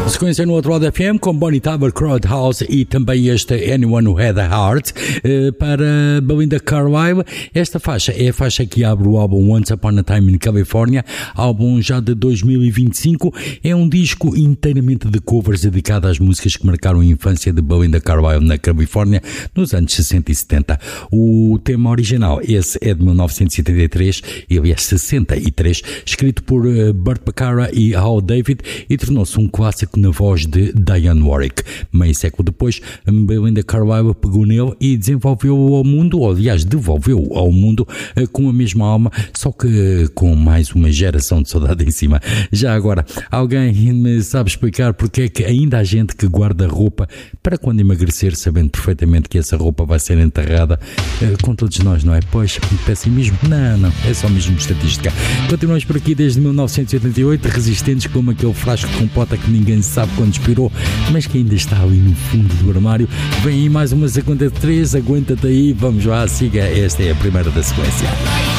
Sequência no outro lado FM com Bonnie Tyler, Crowdhouse e também este Anyone Who Had a Heart para Belinda Carlisle. Esta faixa é a faixa que abre o álbum Once Upon a Time in California, álbum já de 2025. É um disco inteiramente de covers dedicado às músicas que marcaram a infância de Belinda Carlisle na Califórnia nos anos 60 e 70. O tema original, esse é de 1973, ele é 63, escrito por Burt Bacharach e Hal David e tornou-se um clássico na voz de Dionne Warwick. Meio século depois, Belinda Carlisle pegou nele e desenvolveu-o ao mundo, ou aliás, devolveu-o ao mundo com a mesma alma, só que com mais uma geração de saudade em cima. Já agora, alguém me sabe explicar porque é que ainda há gente que guarda roupa para quando emagrecer, sabendo perfeitamente que essa roupa vai ser enterrada com todos nós, não é? Pois, pessimismo? Não, é só mesmo estatística. Continuamos por aqui desde 1988, resistentes como aquele frasco com pota que ninguém sabe quando expirou, mas que ainda está ali no fundo do armário. Vem aí mais uma 53, aguenta-te aí, vamos lá, siga, esta é a primeira da sequência.